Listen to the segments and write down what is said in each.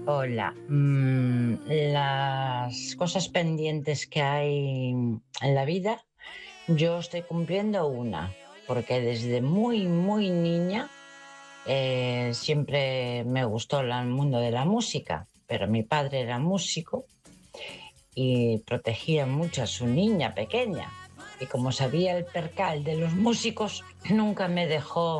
Hola, las cosas pendientes que hay en la vida, yo estoy cumpliendo una, porque desde muy, muy niña siempre me gustó el mundo de la música, pero mi padre era músico y protegía mucho a su niña pequeña. Y como sabía el percal de los músicos, nunca me dejó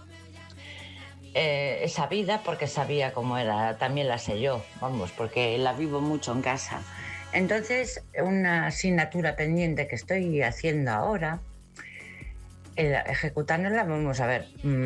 esa vida porque sabía cómo era, también la sé yo, vamos, porque la vivo mucho en casa. Entonces, una asignatura pendiente que estoy haciendo ahora, ejecutándola, vamos a ver,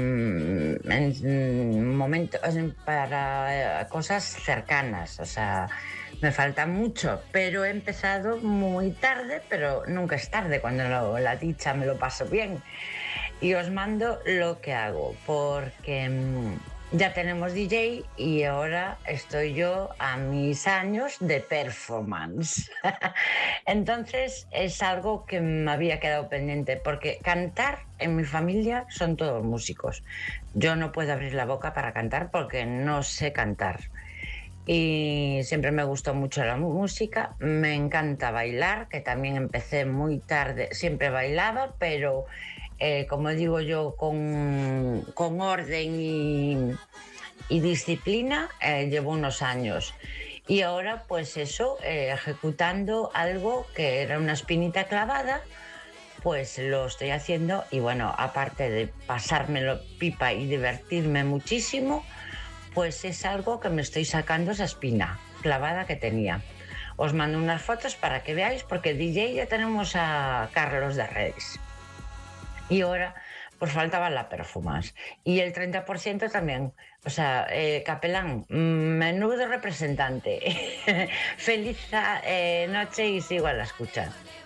en momentos para cosas cercanas, o sea, me falta mucho, pero he empezado muy tarde, pero nunca es tarde cuando la dicha me lo paso bien. Y os mando lo que hago, porque ya tenemos DJ y ahora estoy yo a mis años de performance. Entonces es algo que me había quedado pendiente, porque cantar en mi familia son todos músicos. Yo no puedo abrir la boca para cantar porque no sé cantar. Y siempre me gustó mucho la música, me encanta bailar, que también empecé muy tarde, siempre bailaba, pero como digo yo, con orden y disciplina, llevo unos años. Y ahora, pues eso, ejecutando algo que era una espinita clavada, pues lo estoy haciendo y bueno, aparte de pasármelo pipa y divertirme muchísimo, pues es algo que me estoy sacando esa espina clavada que tenía. Os mando unas fotos para que veáis, porque DJ ya tenemos a Carlos de Reis. Y ahora, pues faltaba la performance. Y el 30% también. O sea, Capelán, menudo representante. Feliz noche y sigo a la escucha.